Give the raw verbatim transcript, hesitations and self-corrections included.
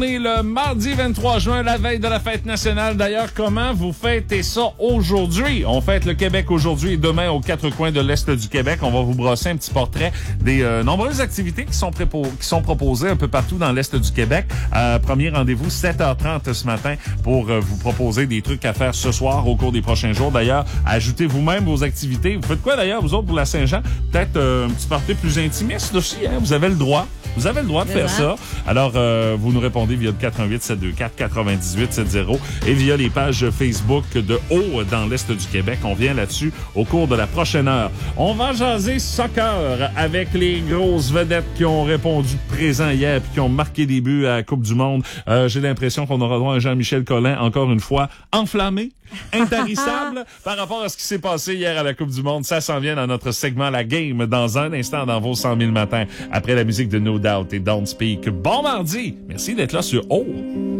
Et le mardi vingt-trois juin, la veille de la fête nationale. D'ailleurs, comment vous fêtez ça aujourd'hui? On fête le Québec aujourd'hui et demain aux quatre coins de l'Est du Québec. On va vous brosser un petit portrait des euh, nombreuses activités qui sont, prépo- qui sont proposées un peu partout dans l'Est du Québec. Euh, premier rendez-vous, sept heures trente ce matin pour euh, vous proposer des trucs à faire ce soir au cours des prochains jours. D'ailleurs, ajoutez vous-même vos activités. Vous faites quoi d'ailleurs, vous autres, pour la Saint-Jean? Peut-être euh, un petit party plus intimiste aussi, hein? Vous avez le droit. Vous avez le droit de faire ça. Alors, euh, vous nous répondez via le quatre un huit, sept deux quatre, quatre huit huit sept zéro et via les pages Facebook de Haut dans l'Est du Québec. On vient là-dessus au cours de la prochaine heure. On va jaser soccer avec les grosses vedettes qui ont répondu présent hier et qui ont marqué des buts à la Coupe du Monde. Euh, j'ai l'impression qu'on aura droit à Jean-Michel Collin, encore une fois, enflammé, intarissable par rapport à ce qui s'est passé hier à la Coupe du Monde. Ça s'en vient dans notre segment La Game dans un instant dans vos cent mille matins après la musique de No Doubt et Don't Speak. Bon mardi! Merci d'être là sur O.